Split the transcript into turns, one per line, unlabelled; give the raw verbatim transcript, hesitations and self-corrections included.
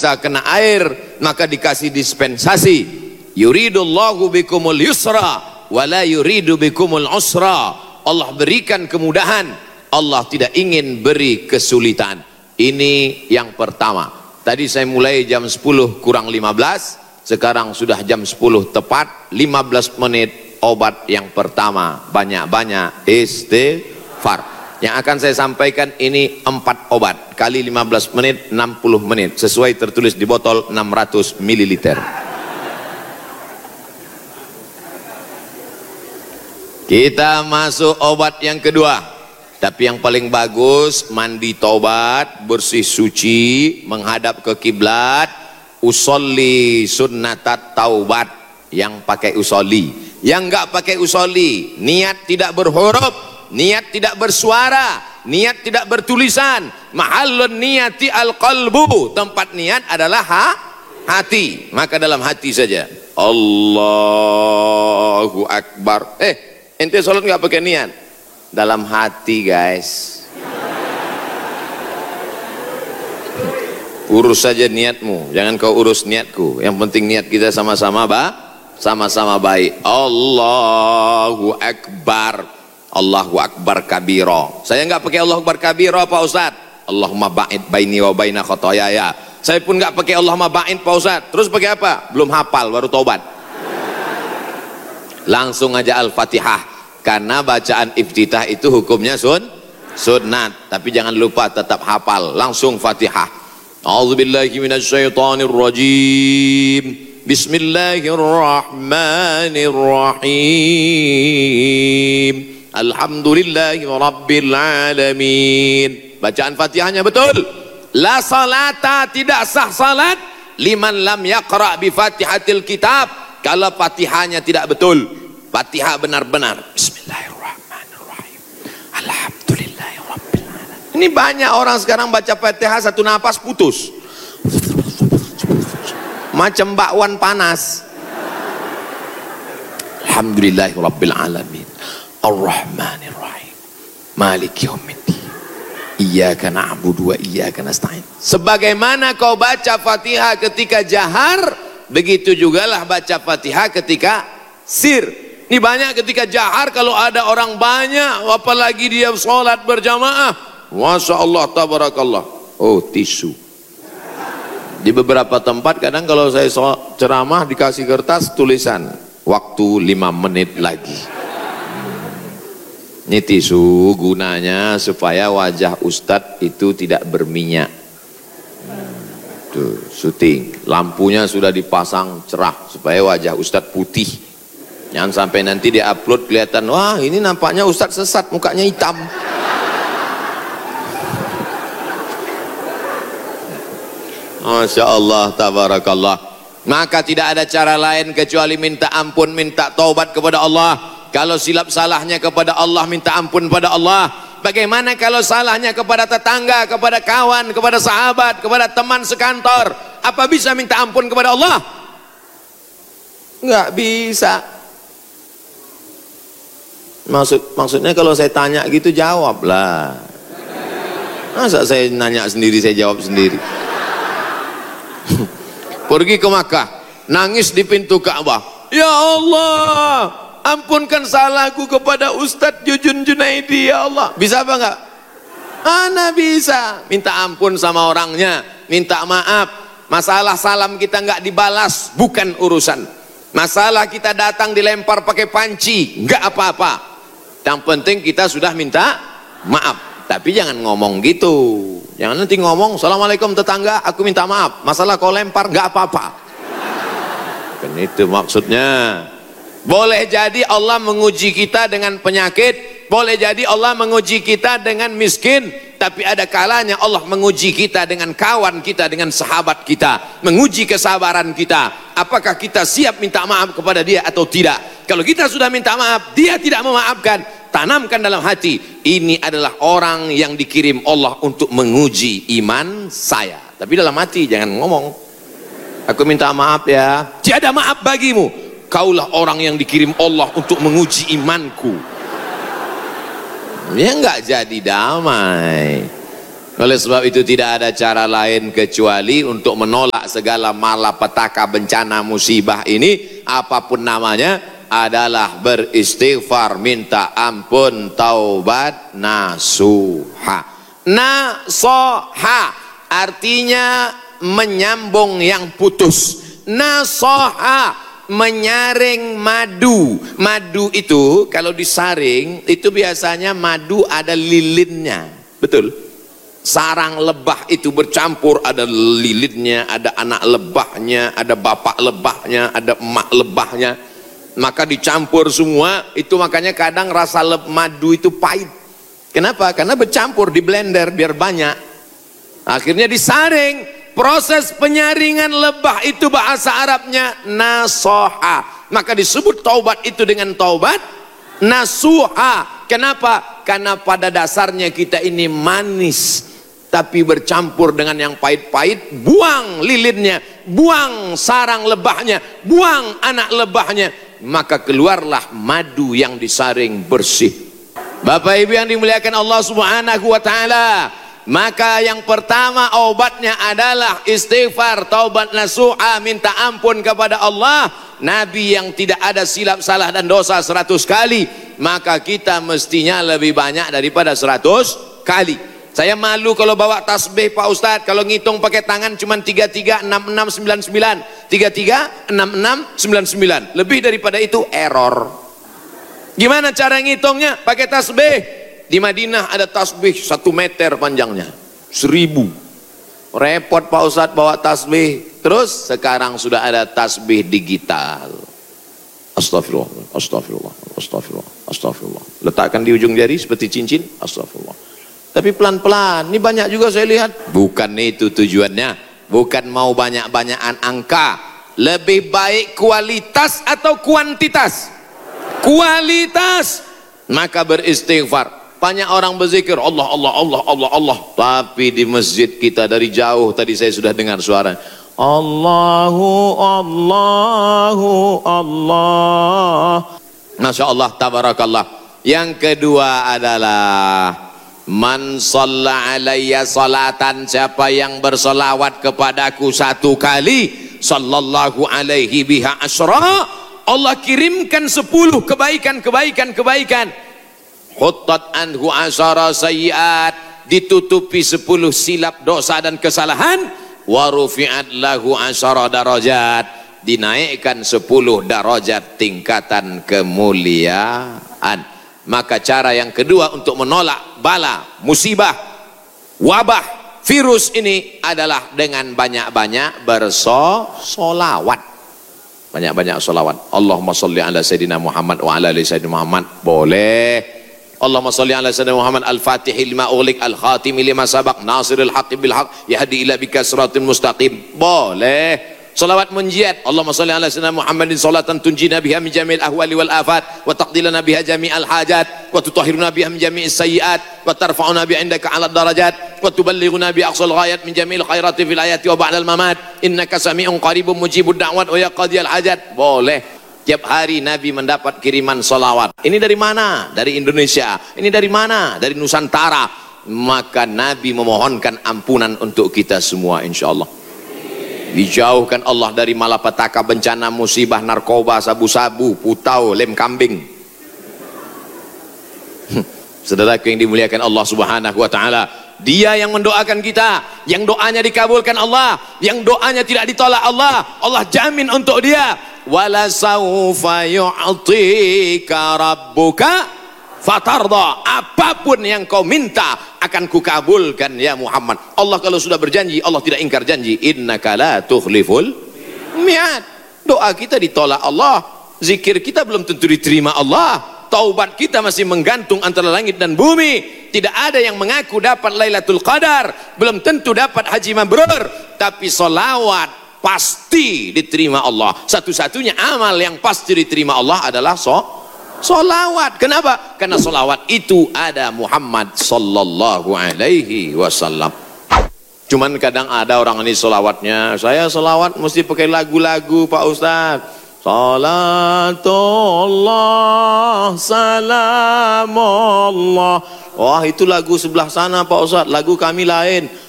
bisa kena air maka dikasih dispensasi. Yuridullahu bikumul yusra wa la yuridu bikumul usra. Allah berikan kemudahan, Allah tidak ingin beri kesulitan. Ini yang pertama. Tadi saya mulai jam sepuluh kurang lima belas, sekarang sudah jam sepuluh tepat, lima belas menit obat yang pertama. Banyak-banyak istighfar. Yang akan saya sampaikan ini empat obat kali lima belas menit, enam puluh menit, sesuai tertulis di botol enam ratus mililiter. Kita masuk obat yang kedua. Tapi yang paling bagus mandi taubat, bersih suci, menghadap ke kiblat, usolli sunnatat taubat. Yang pakai usolli, yang enggak pakai usolli, niat tidak berhuruf, niat tidak bersuara, niat tidak bertulisan. Mahallun niyati al-qalbu, tempat niat adalah ha? hati. Maka dalam hati saja Allahu Akbar. Eh, ente sholat nggak pakai niat? Dalam hati guys. Urus saja niatmu, jangan kau urus niatku. Yang penting niat kita sama-sama ba, sama-sama baik. Allahu Akbar, Allahu Akbar kabiro. Saya nggak pakai Allahu Akbar kabiro Pak Ustaz. Allahumma ba'id baini wa baina khotoyaya. Saya pun nggak pakai Allahumma ba'id Pak Ustaz. Terus pakai apa? Belum hafal, baru taubat. Langsung aja Al-Fatihah. Karena bacaan iftitah itu hukumnya sun, sunnat. Tapi jangan lupa tetap hafal. Langsung Fatihah. A'udzubillahi minasyaitonir rajim. Bismillahirrahmanirrahim. Alhamdulillahi rabbil alamin. Bacaan Fatihahnya betul. La salata, tidak sah salat liman lam yaqra bi Fatihatil kitab. Kalau Fatihahnya tidak betul. Fatihah benar-benar. Bismillahirrahmanirrahim. Alhamdulillahirabbil alamin. Ini banyak orang sekarang baca Fatihah satu napas putus. Macam bakwan panas. Alhamdulillahirabbil alamin. Ar-Rahmanir-Rahim. Maliki yaumiddin. Iyyaka na'budu wa iyyaka nasta'in. Sebagaimana kau baca Fatihah ketika jahar, begitu jugalah baca Fatihah ketika sir. Ini banyak ketika jahar, kalau ada orang banyak, apalagi dia sholat berjamaah, Masya Allah, tabarakallah. Oh, tisu. Di beberapa tempat kadang kalau saya ceramah dikasih kertas tulisan waktu lima menit lagi. Ini tisu gunanya supaya wajah Ustadz itu tidak berminyak. Tuh, syuting, lampunya sudah dipasang cerah supaya wajah Ustadz putih. Jangan sampai nanti dia upload kelihatan, wah ini nampaknya Ustadz sesat, mukanya hitam. Masya Allah, tabarakallah. Maka tidak ada cara lain kecuali minta ampun, minta taubat kepada Allah. Kalau silap salahnya kepada Allah, minta ampun kepada Allah. Bagaimana kalau salahnya kepada tetangga, kepada kawan, kepada sahabat, kepada teman sekantor? Apa bisa minta ampun kepada Allah? Nggak bisa. Maksud, maksudnya kalau saya tanya gitu jawablah. Masa saya nanya sendiri saya jawab sendiri. Pergi ke Makkah, nangis di pintu Ka'bah. Ya Allah, ampunkan salahku kepada Ustadz Jujun Junaidi ya Allah. Bisa apa enggak? Ana bisa. Minta ampun sama orangnya, minta maaf. Masalah salam kita enggak dibalas bukan urusan. Masalah kita datang dilempar pakai panci, enggak apa-apa. Yang penting kita sudah minta maaf. Tapi jangan ngomong gitu. Jangan nanti ngomong, Assalamualaikum tetangga, aku minta maaf. Masalah kau lempar, nggak apa-apa. Kan itu maksudnya. Boleh jadi Allah menguji kita dengan penyakit, boleh jadi Allah menguji kita dengan miskin. Tapi ada kalanya Allah menguji kita dengan kawan kita, dengan sahabat kita, menguji kesabaran kita. Apakah kita siap minta maaf kepada dia atau tidak? Kalau kita sudah minta maaf, dia tidak memaafkan, tanamkan dalam hati, ini adalah orang yang dikirim Allah untuk menguji iman saya. Tapi dalam hati jangan ngomong, aku minta maaf ya, tiada maaf bagimu, kaulah orang yang dikirim Allah untuk menguji imanku. Ya nggak jadi damai. Oleh sebab itu tidak ada cara lain kecuali untuk menolak segala malapetaka, bencana, musibah ini apapun namanya adalah beristighfar, minta ampun, taubat nasuha. Nasoha artinya menyambung yang putus. Nasoha menyaring madu. Madu itu kalau disaring itu biasanya madu ada lilinnya, betul. Sarang lebah itu bercampur, ada lilinnya, ada anak lebahnya, ada bapak lebahnya, ada emak lebahnya, maka dicampur semua itu. Makanya kadang rasa madu itu pahit. Kenapa? Karena bercampur, di blender biar banyak, akhirnya disaring. Proses penyaringan lebah itu bahasa Arabnya nasoha, maka disebut taubat itu dengan taubat nasuha. Kenapa? Karena pada dasarnya kita ini manis tapi bercampur dengan yang pahit-pahit. Buang lilinnya, buang sarang lebahnya, buang anak lebahnya, maka keluarlah madu yang disaring bersih. Bapak Ibu yang dimuliakan Allah Subhanahu wa taala, maka yang pertama obatnya adalah istighfar, taubat nasuha, minta ampun kepada Allah. Nabi yang tidak ada silap salah dan dosa seratus kali, maka kita mestinya lebih banyak daripada seratus kali. Saya malu kalau bawa tasbih Pak Ustadz, kalau ngitung pakai tangan cuma tiga tiga enam enam sembilan sembilan, tiga tiga enam enam sembilan sembilan, lebih daripada itu error. Gimana cara ngitungnya? Pakai tasbih. Di Madinah ada tasbih satu meter panjangnya, seribu. Repot Pak Ustadz bawa tasbih. Terus sekarang sudah ada tasbih digital. Astagfirullah, astagfirullah, astagfirullah, astagfirullah. Letakkan di ujung jari seperti cincin, astagfirullah. Tapi pelan-pelan, ini banyak juga saya lihat. Bukan itu tujuannya, bukan mau banyak-banyakan angka. Lebih baik kualitas atau kuantitas? Kualitas. Maka beristighfar. Banyak orang berzikir Allah, Allah, Allah, Allah, Allah. Tapi di masjid kita dari jauh tadi saya sudah dengar suara Allahu, Allahu, Allah. Masya Allah, tabarakallah. Yang kedua adalah man shalla alayya salatan, siapa yang bersolawat kepadaku satu kali, sallallahu alaihi biha asyra, Allah kirimkan sepuluh kebaikan-kebaikan kebaikan. Huttat anhu asyara sayyiat, ditutupi sepuluh silap dosa dan kesalahan. Wa rufi'at lahu asyara darajat, dinaikkan sepuluh darajat tingkatan kemuliaan. Maka cara yang kedua untuk menolak bala, musibah, wabah, virus ini adalah dengan banyak-banyak bersolawat. Banyak-banyak solawat. Allahumma salli ala Sayyidina Muhammad wa ala ali Sayyidina Muhammad. Boleh. Allahumma salli ala Sayyidina Muhammad al-Fatihil lima ughliq al-khatimi lima sabaq nasiril haqqi bil haqq yahdi ila bika siratal mustaqim. Boleh. Salawat munjiat. Allahumma salli ala Sayyidina Muhammadin salatan tunjina biha min jami'il ahwali wal afat wa taqdilana biha jami'al hajat wa tutahhiruna biha min jami'is sayyiat wa tarfa'una bi 'indaka 'ala darajat wa tuballighuna bi aqsal ghayat min jami'il khairati fil hayati wa ba'dal mamat innaka sami'un qaribun mujibud da'wat wa ya qadiyal hajat. Boleh. Tiap hari Nabi mendapat kiriman salawat. Ini dari mana? Dari Indonesia. Ini dari mana? Dari Nusantara. Maka Nabi memohonkan ampunan untuk kita semua insyaallah. Dijauhkan Allah dari malapetaka, bencana, musibah, narkoba, sabu-sabu, putau, lem kambing. Saudaraku yang dimuliakan Allah Subhanahu wa taala, Dia yang mendoakan kita, yang doanya dikabulkan Allah, yang doanya tidak ditolak Allah, Allah jamin untuk dia. Wala saufa yu'tika rabbuka fatarda, apapun yang kau minta akan kukabulkan ya Muhammad. Allah kalau sudah berjanji, Allah tidak ingkar janji. Innaka la tukhliful mi'ad. Doa kita ditolak Allah, zikir kita belum tentu diterima Allah, taubat kita masih menggantung antara langit dan bumi. Tidak ada yang mengaku dapat Lailatul Qadar, belum tentu dapat haji mabrur, tapi solawat pasti diterima Allah. Satu-satunya amal yang pasti diterima Allah adalah so solawat. Kenapa? Karena solawat itu ada Muhammad sallallahu alaihi wasallam. Cuman kadang ada orang ini solawatnya, saya solawat mesti pakai lagu-lagu Pak Ustadz. Salatullah salamullah. Wah, itu lagu sebelah sana Pak Ustaz, lagu kami lain.